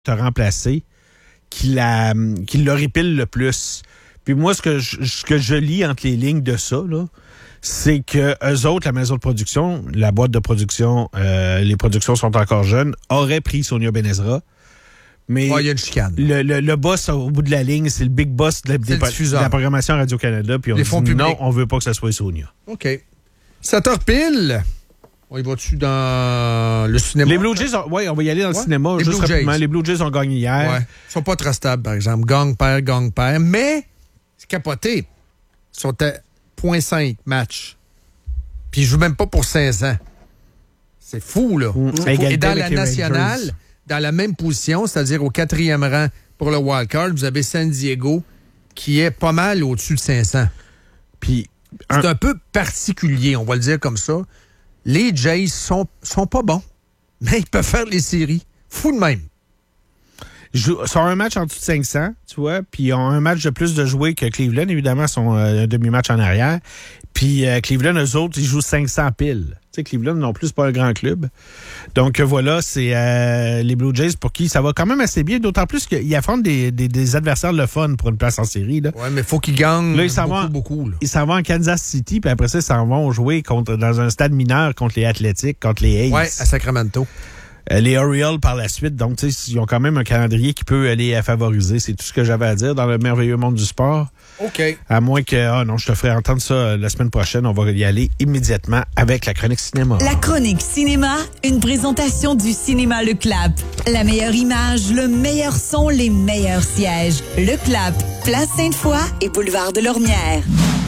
te remplacer qui l'horripile le plus. Puis moi, ce que je lis entre les lignes de ça, là, c'est que eux autres, la maison de production, la boîte de production, les productions sont encore jeunes, auraient pris Sonia Benezra. Mais il y a une chicane. Le boss au bout de la ligne, c'est le big boss de la programmation Radio-Canada. Puis on dit non, on veut pas que ça soit Sonia. OK. 7h pile. On y va-tu dans le cinéma? Les Blue Jays, on va y aller dans le cinéma. Juste rapidement. Les Blue Jays ont gagné hier. Ouais. Ils sont pas très stables, par exemple. Gang, perd. Mais, c'est capoté. Ils sont à 0.5 match. Puis ils jouent même pas pour 500. C'est fou, là. Et dans la nationale, dans la même position, c'est-à-dire au 4e rang pour le wildcard, vous avez San Diego qui est pas mal au-dessus de 500. Puis, c'est un peu particulier, on va le dire comme ça. Les Jays sont pas bons, mais ils peuvent faire les séries. Fou de même. Ils ont un match en dessous de 500, tu vois, puis ils ont un match de plus de jouer que Cleveland. Évidemment, ils sont un demi-match en arrière. Puis Cleveland, eux autres, ils jouent 500 piles. Tu sais, Cleveland non plus, c'est pas un grand club. Donc voilà, c'est les Blue Jays pour qui ça va quand même assez bien, d'autant plus qu'ils affrontent des adversaires le fun pour une place en série. Là. Ouais, mais il faut qu'ils gagnent beaucoup. Là. Ils s'en vont en Kansas City, puis après ça, ils s'en vont jouer dans un stade mineur contre les Athletics, contre les A's. Ouais, à Sacramento. Les Orioles par la suite. Donc, tu sais, ils ont quand même un calendrier qui peut aller à favoriser. C'est tout ce que j'avais à dire dans le merveilleux monde du sport. OK. À moins que, je te ferai entendre ça la semaine prochaine. On va y aller immédiatement avec la chronique cinéma. La chronique cinéma, une présentation du cinéma Le Clap. La meilleure image, le meilleur son, les meilleurs sièges. Le Clap, Place Sainte-Foy et Boulevard de Lormière.